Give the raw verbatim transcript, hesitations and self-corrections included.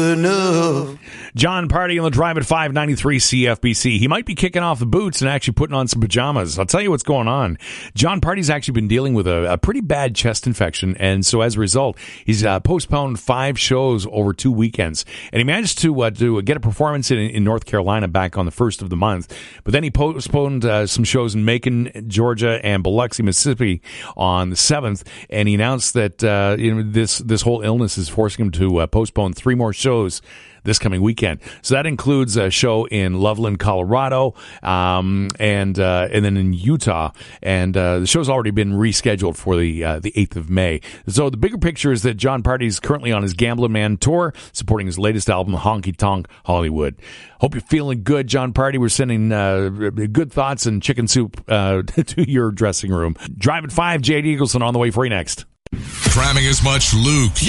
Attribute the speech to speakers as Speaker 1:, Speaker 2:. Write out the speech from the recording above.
Speaker 1: enough.
Speaker 2: John Party on the Drive at five ninety-three C F B C. He might be kicking off the boots and actually putting on some pajamas. I'll tell you what's going on. John Party's actually been dealing with a, a pretty bad chest infection, and so as a result, he's uh, postponed five shows over two weekends. And he managed to, uh, to get a performance in, in North Carolina back on the first of the month, but then he postponed uh, some shows in Macon, Georgia, and Biloxi, Mississippi on the seventh, and he announced that uh, you know, this, this whole illness is forcing him to uh, postpone three more shows this coming weekend. So that includes a show in Loveland, Colorado, um, and uh, and then in Utah. And uh, the show's already been rescheduled for the uh, the eighth of May. So the bigger picture is that John Party's currently on his Gamblin' Man tour, supporting his latest album, Honky Tonk Hollywood. Hope you're feeling good, John Party. We're sending uh, good thoughts and chicken soup uh, to your dressing room. Drive at five, Jade Eagleson on the way for you next.
Speaker 3: Cramming as much Luke,